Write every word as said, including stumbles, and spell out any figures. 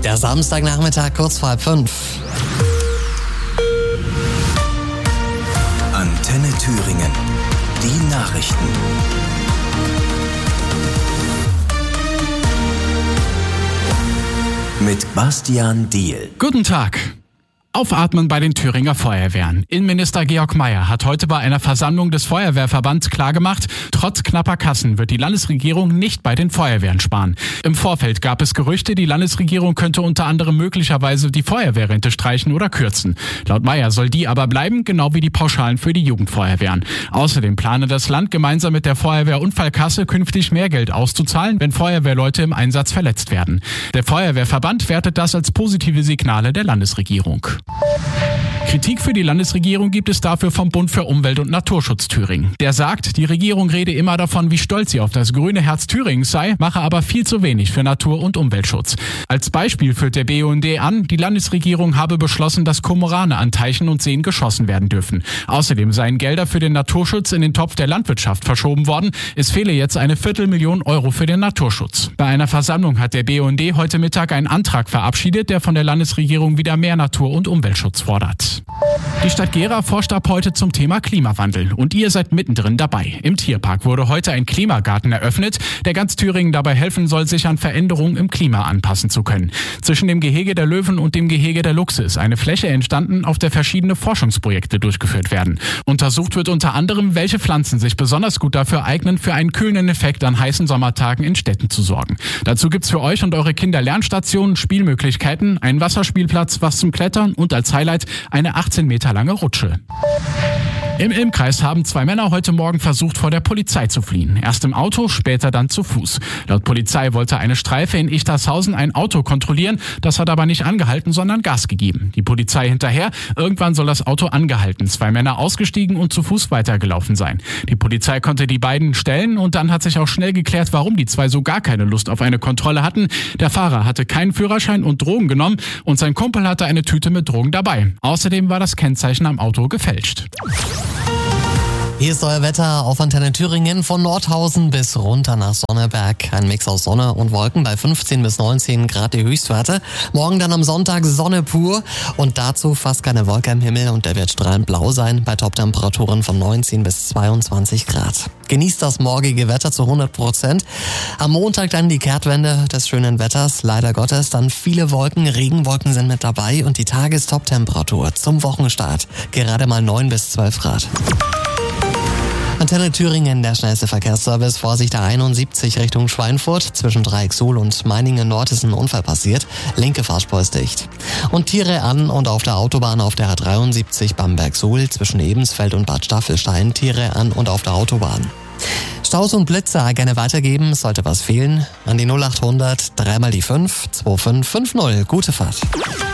Der Samstagnachmittag kurz vor halb fünf. Antenne Thüringen. Die Nachrichten. Mit Bastian Diehl. Guten Tag. Aufatmen bei den Thüringer Feuerwehren. Innenminister Georg Mayer hat heute bei einer Versammlung des Feuerwehrverbands klargemacht, trotz knapper Kassen wird die Landesregierung nicht bei den Feuerwehren sparen. Im Vorfeld gab es Gerüchte, die Landesregierung könnte unter anderem möglicherweise die Feuerwehrrente streichen oder kürzen. Laut Mayer soll die aber bleiben, genau wie die Pauschalen für die Jugendfeuerwehren. Außerdem plane das Land gemeinsam mit der Feuerwehrunfallkasse künftig mehr Geld auszuzahlen, wenn Feuerwehrleute im Einsatz verletzt werden. Der Feuerwehrverband wertet das als positive Signale der Landesregierung. Kritik für die Landesregierung gibt es dafür vom Bund für Umwelt und Naturschutz Thüringen. Der sagt, die Regierung rede immer davon, wie stolz sie auf das grüne Herz Thürings sei, mache aber viel zu wenig für Natur- und Umweltschutz. Als Beispiel führt der B U N D an, die Landesregierung habe beschlossen, dass Kormorane an Teichen und Seen geschossen werden dürfen. Außerdem seien Gelder für den Naturschutz in den Topf der Landwirtschaft verschoben worden. Es fehle jetzt eine Viertelmillion Euro für den Naturschutz. Bei einer Versammlung hat der B U N D heute Mittag einen Antrag verabschiedet, der von der Landesregierung wieder mehr Natur- und Umweltschutz fordert. Die Stadt Gera forscht ab heute zum Thema Klimawandel und ihr seid mittendrin dabei. Im Tierpark wurde heute ein Klimagarten eröffnet, der ganz Thüringen dabei helfen soll, sich an Veränderungen im Klima anpassen zu können. Zwischen dem Gehege der Löwen und dem Gehege der Luchse ist eine Fläche entstanden, auf der verschiedene Forschungsprojekte durchgeführt werden. Untersucht wird unter anderem, welche Pflanzen sich besonders gut dafür eignen, für einen kühlenden Effekt an heißen Sommertagen in Städten zu sorgen. Dazu gibt's für euch und eure Kinder Lernstationen, Spielmöglichkeiten, einen Wasserspielplatz, was zum Klettern und als Highlight eine achtzehn Meter lange Rutsche. Im Ilmkreis haben zwei Männer heute Morgen versucht, vor der Polizei zu fliehen. Erst im Auto, später dann zu Fuß. Laut Polizei wollte eine Streife in Ichtershausen ein Auto kontrollieren. Das hat aber nicht angehalten, sondern Gas gegeben. Die Polizei hinterher. Irgendwann soll das Auto angehalten, zwei Männer ausgestiegen und zu Fuß weitergelaufen sein. Die Polizei konnte die beiden stellen und dann hat sich auch schnell geklärt, warum die zwei so gar keine Lust auf eine Kontrolle hatten. Der Fahrer hatte keinen Führerschein und Drogen genommen und sein Kumpel hatte eine Tüte mit Drogen dabei. Außerdem war das Kennzeichen am Auto gefälscht. Hier ist euer Wetter auf Antenne Thüringen von Nordhausen bis runter nach Sonneberg. Ein Mix aus Sonne und Wolken bei fünfzehn bis neunzehn Grad die Höchstwerte. Morgen dann am Sonntag Sonne pur und dazu fast keine Wolke im Himmel und der wird strahlend blau sein bei Toptemperaturen von neunzehn bis zweiundzwanzig Grad. Genießt das morgige Wetter zu hundert Prozent. Am Montag dann die Kehrtwende des schönen Wetters. Leider Gottes dann viele Wolken, Regenwolken sind mit dabei und die Tagestoptemperatur zum Wochenstart gerade mal neun bis zwölf Grad. Antenne Thüringen, der schnellste Verkehrsservice. Vorsicht der einundsiebzig Richtung Schweinfurt. Zwischen Dreiecksuhl und Meiningen Nord ist ein Unfall passiert. Linke Fahrspur ist dicht. Und Tiere an und auf der Autobahn auf der A dreiundsiebzig Bamberg-Suhl. Zwischen Ebensfeld und Bad Staffelstein. Tiere an und auf der Autobahn. Staus und Blitze gerne weitergeben. Sollte was fehlen, an die null achthundert, dreimal die fünf, zwei fünf fünf null. Gute Fahrt.